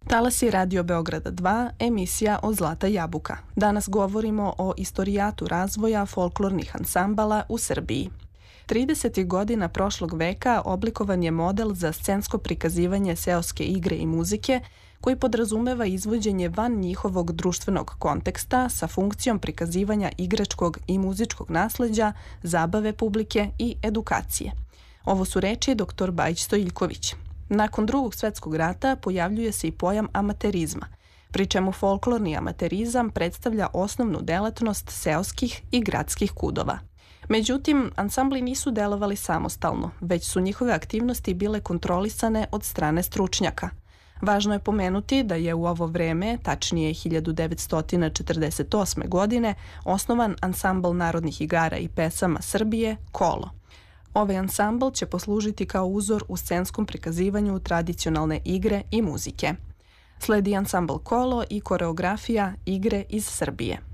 Talasi Radio Beograda 2, emisija od Zlata jabuka. Danas govorimo o istorijatu razvoja folklornih ansambala u Srbiji. 30. godina prošlog veka oblikovan je model za scensko prikazivanje seoske igre i muzike koji podrazumeva izvođenje van njihovog društvenog konteksta sa funkcijom prikazivanja igračkog i muzičkog nasleđa, zabave publike i edukacije. Ovo su reči dr. Bajić Stojiljković. Nakon Drugog svetskog rata pojavljuje se i pojam amaterizma, pri čemu folklorni amaterizam predstavlja osnovnu delatnost seoskih i gradskih kudova. Međutim, ansambli nisu delovali samostalno, već su njihove aktivnosti bile kontrolisane od strane stručnjaka. Važno je pomenuti da je u ovo vreme, tačnije 1948. godine, osnovan ansambl narodnih igara i pesama Srbije Kolo. Ovaj ansambl će poslužiti kao uzor u scenskom prikazivanju tradicionalne igre i muzike. Sledi ansambl Kolo i koreografija igre iz Srbije.